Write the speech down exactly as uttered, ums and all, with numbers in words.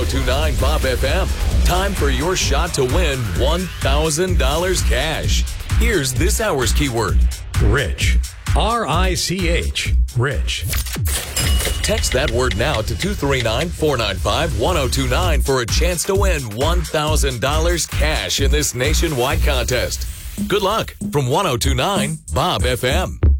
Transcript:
two nine Bob F M. Time for your shot to win one thousand dollars cash. Here's this hour's keyword. Rich. R I C H. Rich. Text that word now to two three nine, four nine five, one oh two nine for a chance to win one thousand dollars cash in this nationwide contest. Good luck from one oh two nine Bob F M.